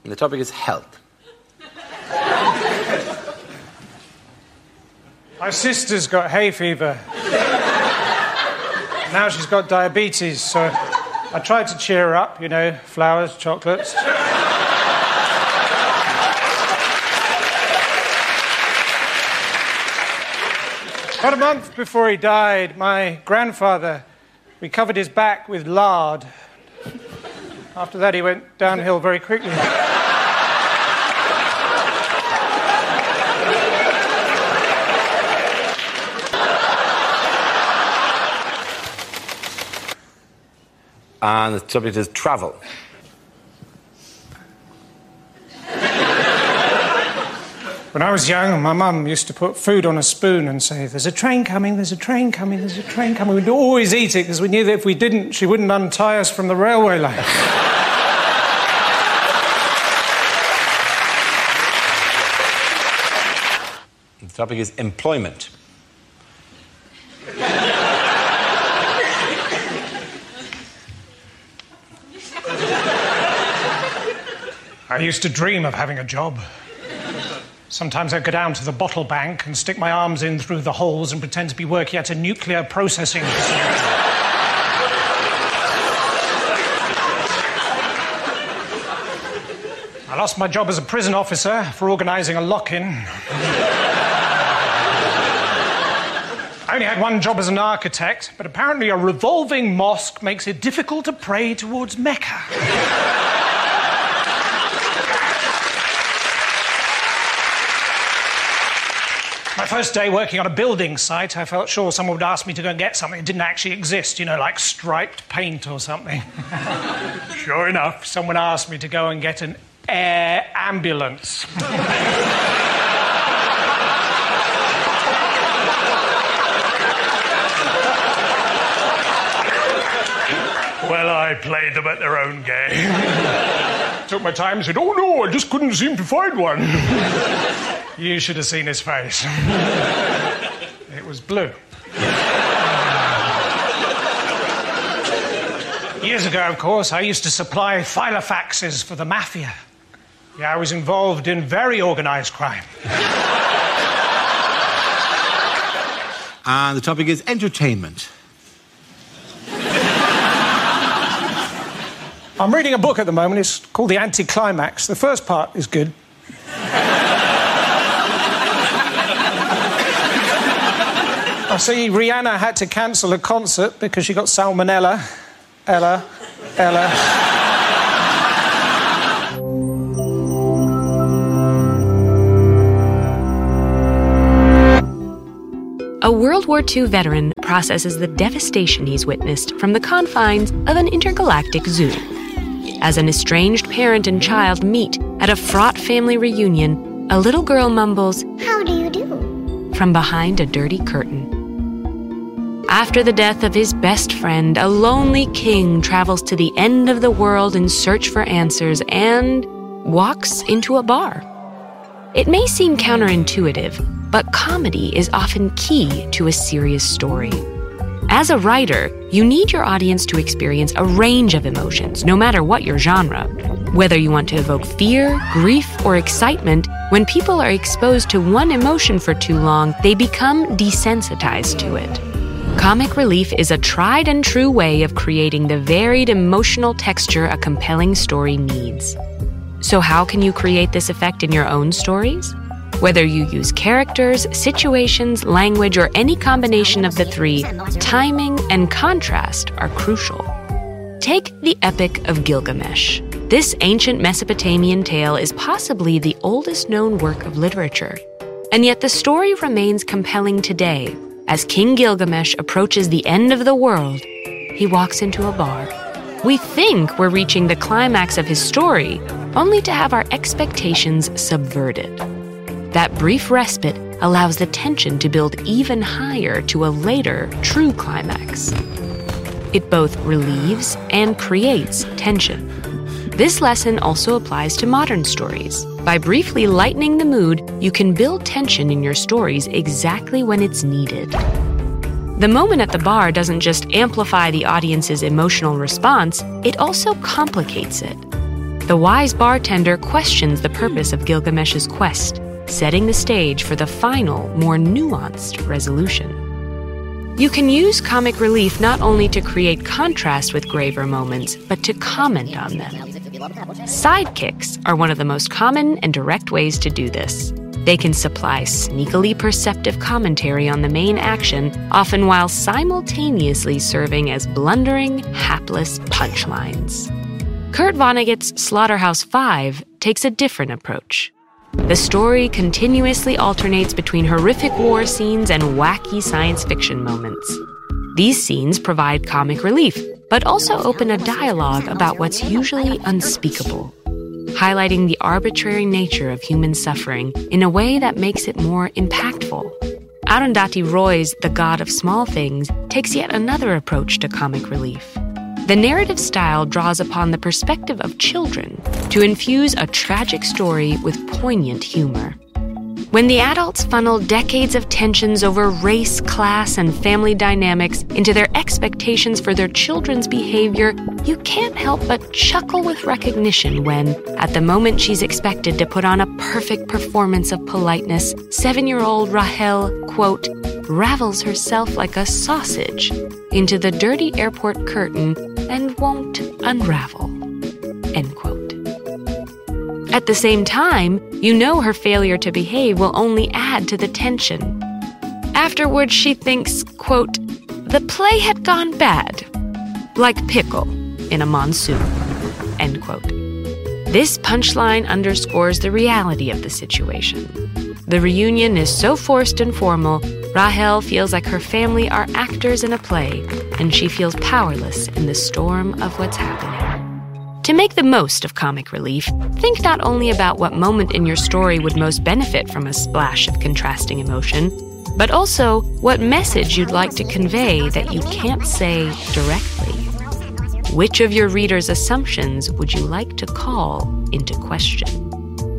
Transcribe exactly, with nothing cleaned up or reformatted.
And the topic is health. My sister's got hay fever. Now she's got diabetes, so I tried to cheer her up, you know, flowers, chocolates. About a month before he died, my grandfather, we covered his back with lard. After that, he went downhill very quickly. And the subject is travel. When I was young, my mum used to put food on a spoon and say, there's a train coming, there's a train coming, there's a train coming. We'd always eat it because we knew that if we didn't, she wouldn't untie us from the railway line. The topic is employment. I used to dream of having a job. Sometimes I'd go down to the bottle bank and stick my arms in through the holes and pretend to be working at a nuclear processing facility. I lost my job as a prison officer for organising a lock-in. I only had one job as an architect, but apparently a revolving mosque makes it difficult to pray towards Mecca. My first day working on a building site, I felt sure someone would ask me to go and get something that didn't actually exist, you know, like striped paint or something. Sure enough, someone asked me to go and get an air ambulance. Well, I played them at their own game. Took my time and said, oh no, I just couldn't seem to find one. You should have seen his face. It was blue. Years ago, of course, I used to supply filofaxes for the mafia. Yeah, I was involved in very organised crime. And the topic is entertainment. I'm reading a book at the moment. It's called The Anticlimax. The first part is good. I see Rihanna had to cancel a concert because she got salmonella. Ella, Ella. A World War Two veteran processes the devastation he's witnessed from the confines of an intergalactic zoo. As an estranged parent and child meet at a fraught family reunion, a little girl mumbles, "How do you do?" from behind a dirty curtain. After the death of his best friend, a lonely king travels to the end of the world in search for answers and walks into a bar. It may seem counterintuitive, but comedy is often key to a serious story. As a writer, you need your audience to experience a range of emotions, no matter what your genre. Whether you want to evoke fear, grief, or excitement, when people are exposed to one emotion for too long, they become desensitized to it. Comic relief is a tried and true way of creating the varied emotional texture a compelling story needs. So how can you create this effect in your own stories? Whether you use characters, situations, language, or any combination of the three, timing and contrast are crucial. Take the Epic of Gilgamesh. This ancient Mesopotamian tale is possibly the oldest known work of literature. And yet the story remains compelling today. As King Gilgamesh approaches the end of the world, he walks into a bar. We think we're reaching the climax of his story, only to have our expectations subverted. That brief respite allows the tension to build even higher to a later, true climax. It both relieves and creates tension. This lesson also applies to modern stories. By briefly lightening the mood, you can build tension in your stories exactly when it's needed. The moment at the bar doesn't just amplify the audience's emotional response, it also complicates it. the wise bartender questions the purpose of Gilgamesh's quest, setting the stage for the final, more nuanced resolution. You can use comic relief not only to create contrast with graver moments, but to comment on them. Sidekicks are one of the most common and direct ways to do this. They can supply sneakily perceptive commentary on the main action, often while simultaneously serving as blundering, hapless punchlines. Kurt Vonnegut's Slaughterhouse-Five takes a different approach. The story continuously alternates between horrific war scenes and wacky science fiction moments. These scenes provide comic relief, but also open a dialogue about what's usually unspeakable, highlighting the arbitrary nature of human suffering in a way that makes it more impactful. Arundhati Roy's The God of Small Things takes yet another approach to comic relief. The narrative style draws upon the perspective of children to infuse a tragic story with poignant humor. When the adults funnel decades of tensions over race, class, and family dynamics into their expectations for their children's behavior, you can't help but chuckle with recognition when, at the moment she's expected to put on a perfect performance of politeness, seven-year-old Rahel, quote, ravels herself like a sausage into the dirty airport curtain and won't unravel, end quote. At the same time, you know her failure to behave will only add to the tension. Afterwards, she thinks, quote, the play had gone bad, like pickle in a monsoon, end quote. This punchline underscores the reality of the situation. The reunion is so forced and formal, Rahel feels like her family are actors in a play, and she feels powerless in the storm of what's happening. To make the most of comic relief, think not only about what moment in your story would most benefit from a splash of contrasting emotion, but also what message you'd like to convey that you can't say directly. Which of your readers' assumptions would you like to call into question?